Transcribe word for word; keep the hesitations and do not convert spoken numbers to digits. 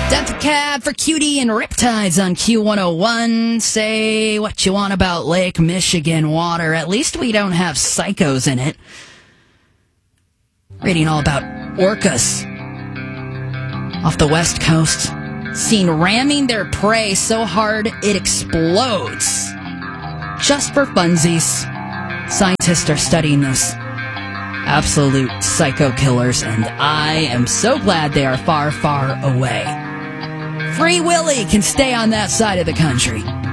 Death Cab for Cutie and Riptides on Q one oh one. Say what you want about Lake Michigan water. At least we don't have psychos in it. Reading all about orcas off the west coast. Seen ramming their prey so hard it explodes. Just for funsies. Scientists are studying those absolute psycho killers, and I am so glad they are far, far away. Free Willy can stay on that side of the country.